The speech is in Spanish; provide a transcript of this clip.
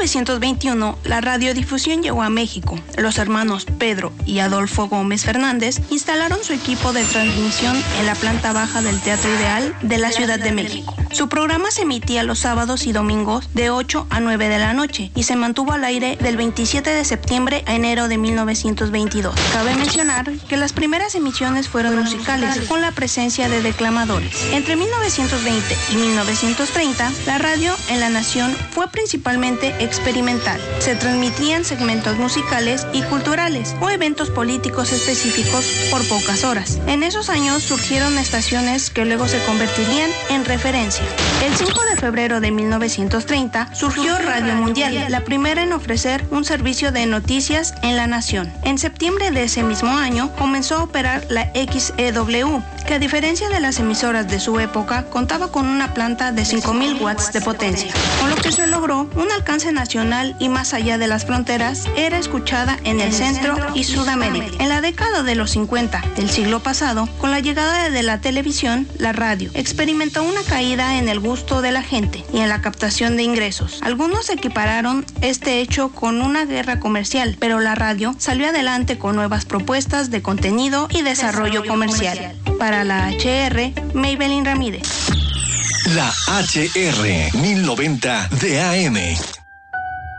1921, la radiodifusión llegó a México. Los hermanos Pedro y Adolfo Gómez Fernández instalaron su equipo de transmisión en la planta baja del Teatro Ideal de la Ciudad de México. Su programa se emitía los sábados y domingos de 8 a 9 de la noche y se mantuvo al aire del 27 de septiembre a enero de 1922. Cabe mencionar que las primeras emisiones fueron musicales, con la presencia de declamadores. Entre 1920 y 1930, la radio en la nación fue principalmente experimental. Se transmitían segmentos musicales y culturales o eventos políticos específicos por pocas horas. En esos años surgieron estaciones que luego se convertirían en referencia. El 5 de febrero de 1930 surgió Radio Mundial, la primera en ofrecer un servicio de noticias en la nación. En septiembre de ese mismo año comenzó a operar la XEW, que a diferencia de las emisoras de su época, contaba con una planta de 5.000 watts de potencia, con lo que se logró un alcance nacional y más allá de las fronteras, era escuchada en el Centro y Sudamérica. En la década de los 50 del siglo pasado, con la llegada de la televisión, la radio experimentó una caída en el gusto de la gente y en la captación de ingresos. Algunos equipararon este hecho con una guerra comercial, pero la radio salió adelante con nuevas propuestas de contenido y desarrollo comercial. Para la HR, Maybelline Ramírez. La HR 1090 de AM.